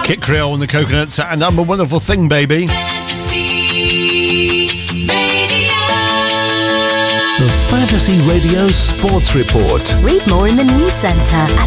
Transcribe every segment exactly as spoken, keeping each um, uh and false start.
Kit Creole and the Coconuts and I'm a Wonderful Thing, baby. The Fantasy Radio Sports Report. Read more in the news centre at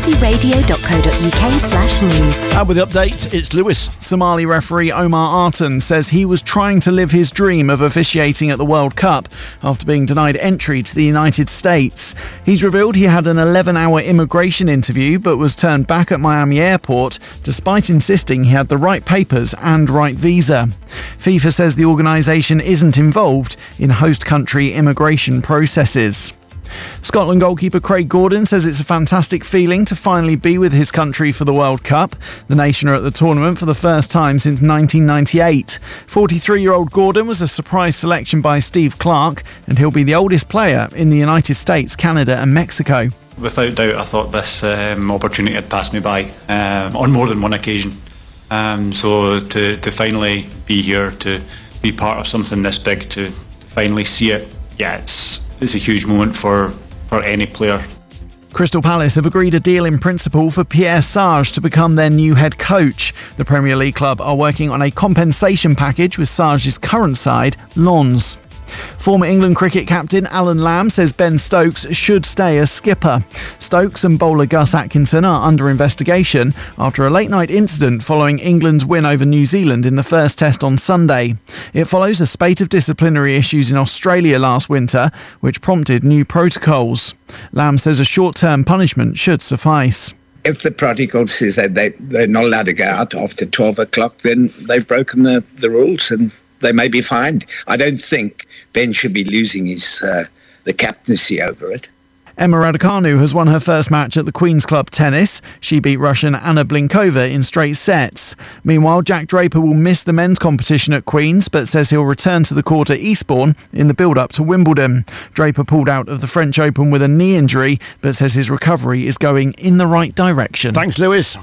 fantasyradio.co.uk slash news. And with the update, it's Lewis. Somali referee Omar Artan says he was trying to live his dream of officiating at the World Cup after being denied entry to the United States. He's revealed he had an eleven-hour immigration interview but was turned back at Miami Airport despite insisting he had the right papers and right visa. FIFA says the organisation isn't involved in host country immigration processes. Scotland goalkeeper Craig Gordon says it's a fantastic feeling to finally be with his country for the World Cup. The nation are at the tournament for the first time since nineteen ninety-eight. forty-three-year-old Gordon was a surprise selection by Steve Clarke, and he'll be the oldest player in the United States, Canada and Mexico. Without doubt, I thought this um, opportunity had passed me by um, on more than one occasion. Um, so to, to finally be here, to be part of something this big, to, to finally see it, yeah, it's it's a huge moment for, for any player. Crystal Palace have agreed a deal in principle for Pierre Sarge to become their new head coach. The Premier League club are working on a compensation package with Sarge's current side, Lens. Former England cricket captain Alan Lamb says Ben Stokes should stay as skipper. Stokes and bowler Gus Atkinson are under investigation after a late-night incident following England's win over New Zealand in the first test on Sunday. It follows a spate of disciplinary issues in Australia last winter, which prompted new protocols. Lamb says a short-term punishment should suffice. If the protocol says that they, they're not allowed to go out after twelve o'clock, then they've broken the, the rules and they may be fined. I don't think Ben should be losing his uh, the captaincy over it. Emma Raducanu has won her first match at the Queen's Club Tennis. She beat Russian Anna Blinkova in straight sets. Meanwhile, Jack Draper will miss the men's competition at Queen's, but says he'll return to the court at Eastbourne in the build-up to Wimbledon. Draper pulled out of the French Open with a knee injury, but says his recovery is going in the right direction. Thanks, Lewis.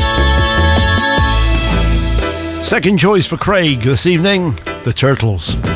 Second choice for Craig this evening, the Turtles.